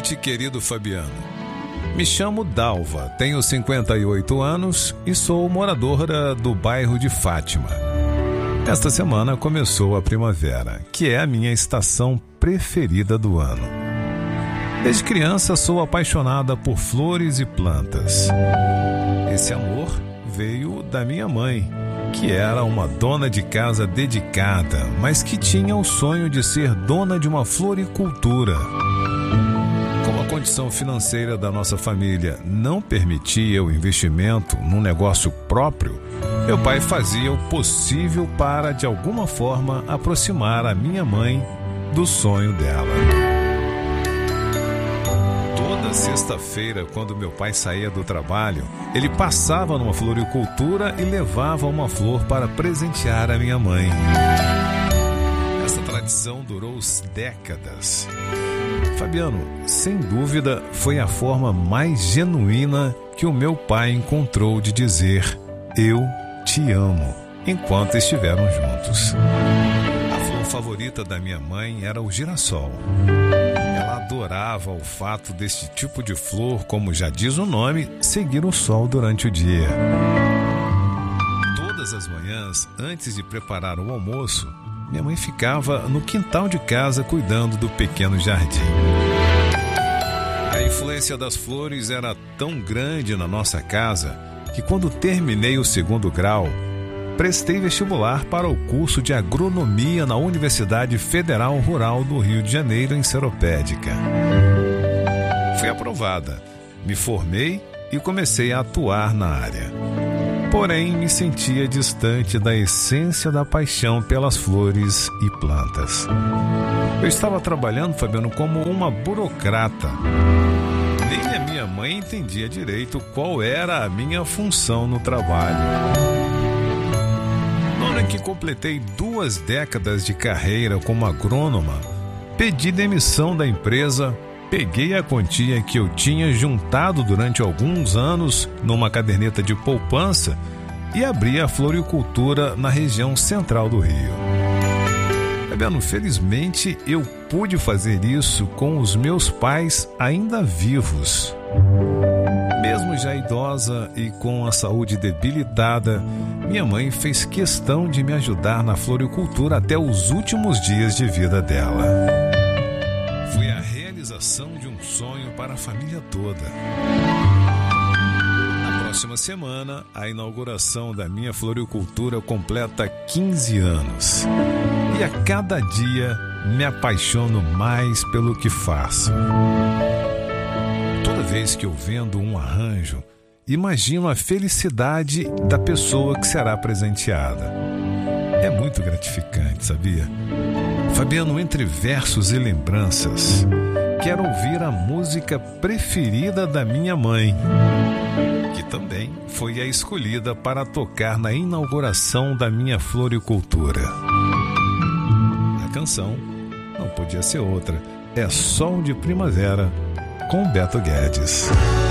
noite, querido Fabiano. Me chamo Dalva, tenho 58 anos e sou moradora do bairro de Fátima. Esta semana começou a primavera, que é a minha estação preferida do ano. Desde criança sou apaixonada por flores e plantas. Esse amor veio da minha mãe, que era uma dona de casa dedicada, mas que tinha o sonho de ser dona de uma floricultura. Como a condição financeira da nossa família não permitia o investimento num negócio próprio, meu pai fazia o possível para, de alguma forma, aproximar a minha mãe do sonho dela. Toda sexta-feira, quando meu pai saía do trabalho, ele passava numa floricultura e levava uma flor para presentear a minha mãe. Essa tradição durou décadas. Fabiano, sem dúvida, foi a forma mais genuína que o meu pai encontrou de dizer "eu te amo" enquanto estiveram juntos. A flor favorita da minha mãe era o girassol. Ela adorava o fato deste tipo de flor, como já diz o nome, seguir o sol durante o dia. Todas as manhãs, antes de preparar o almoço, minha mãe ficava no quintal de casa cuidando do pequeno jardim. A influência das flores era tão grande na nossa casa que, quando terminei o 2º grau, prestei vestibular para o curso de agronomia na Universidade Federal Rural do Rio de Janeiro, em Seropédica. Fui aprovada, me formei e comecei a atuar na área. Porém, me sentia distante da essência da paixão pelas flores e plantas. Eu estava trabalhando, Fabiano, como uma burocrata. Nem a minha mãe entendia direito qual era a minha função no trabalho. No ano em que completei 2 décadas de carreira como agrônoma, pedi demissão da empresa, peguei a quantia que eu tinha juntado durante alguns anos numa caderneta de poupança e abri a floricultura na região central do Rio. Fabiano, felizmente eu pude fazer isso com os meus pais ainda vivos. Mesmo já idosa e com a saúde debilitada, minha mãe fez questão de me ajudar na floricultura até os últimos dias de vida dela. Foi a realização de um sonho para a família toda. Na próxima semana, a inauguração da minha floricultura completa 15 anos. E a cada dia me apaixono mais pelo que faço. Toda vez que eu vendo um arranjo, imagino a felicidade da pessoa que será presenteada. É muito gratificante, sabia? Fabiano, entre versos e lembranças, quero ouvir a música preferida da minha mãe, que também foi a escolhida para tocar na inauguração da minha floricultura. A canção não podia ser outra, é Sol de Primavera, com Beto Guedes.